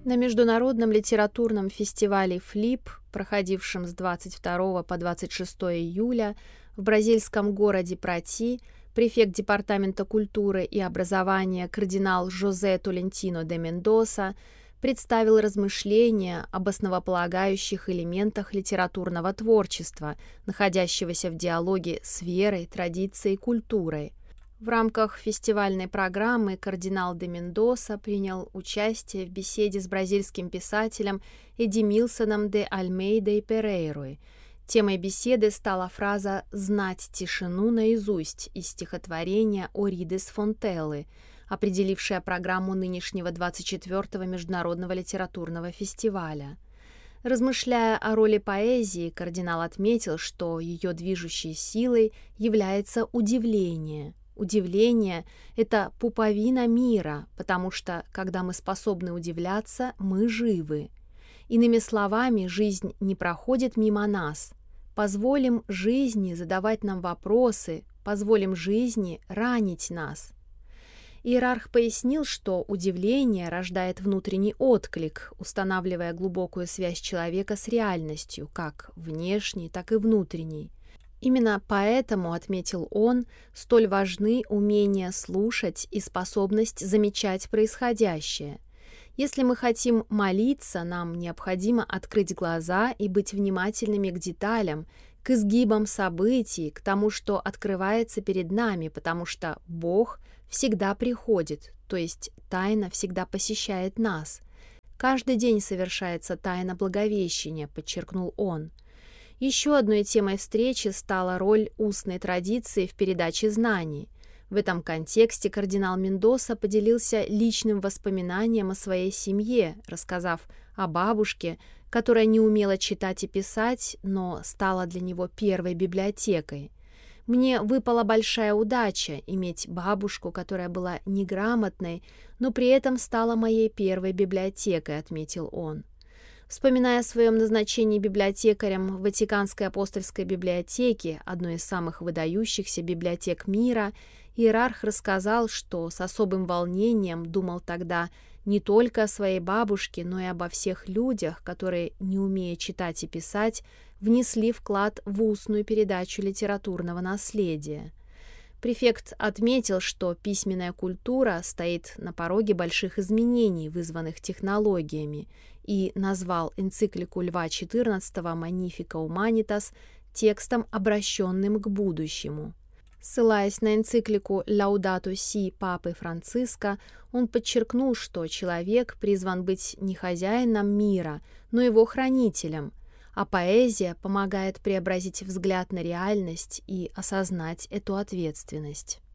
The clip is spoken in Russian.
На международном литературном фестивале «Флип», проходившем с 22 по 26 июля в бразильском городе Прати, префект Департамента культуры и образования кардинал Жозе Толентино де Мендоса представил размышления об основополагающих элементах литературного творчества, находящегося в диалоге с верой, традицией и культурой. В рамках фестивальной программы кардинал де Мендоса принял участие в беседе с бразильским писателем Эдимилсоном де Альмейда и Перейрой. Темой беседы стала фраза «знать тишину наизусть» из стихотворения Оридес Фонтеллы, определившая программу нынешнего 24-го Международного литературного фестиваля. Размышляя о роли поэзии, кардинал отметил, что ее движущей силой является удивление. Удивление — это пуповина мира, потому что, когда мы способны удивляться, мы живы. Иными словами, жизнь не проходит мимо нас. Позволим жизни задавать нам вопросы, позволим жизни ранить нас. Иерарх пояснил, что удивление рождает внутренний отклик, устанавливая глубокую связь человека с реальностью, как внешней, так и внутренней. Именно поэтому, отметил он, столь важны умение слушать и способность замечать происходящее. Если мы хотим молиться, нам необходимо открыть глаза и быть внимательными к деталям, к изгибам событий, к тому, что открывается перед нами, потому что Бог всегда приходит, то есть тайна всегда посещает нас. Каждый день совершается тайна Благовещения, подчеркнул он. Еще одной темой встречи стала роль устной традиции в передаче знаний. В этом контексте кардинал Мендоса поделился личным воспоминанием о своей семье, рассказав о бабушке, которая не умела читать и писать, но стала для него первой библиотекой. «Мне выпала большая удача иметь бабушку, которая была неграмотной, но при этом стала моей первой библиотекой», — отметил он. Вспоминая о своем назначении библиотекарем в Ватиканской апостольской библиотеке, одной из самых выдающихся библиотек мира, иерарх рассказал, что с особым волнением думал тогда не только о своей бабушке, но и обо всех людях, которые, не умея читать и писать, внесли вклад в устную передачу литературного наследия. Префект отметил, что письменная культура стоит на пороге больших изменений, вызванных технологиями, и назвал энциклику Льва XIV «Magnificat Humanitas» текстом, обращенным к будущему. Ссылаясь на энциклику «Laudato Si» Папы Франциска, он подчеркнул, что человек призван быть не хозяином мира, но его хранителем, а поэзия помогает преобразить взгляд на реальность и осознать эту ответственность.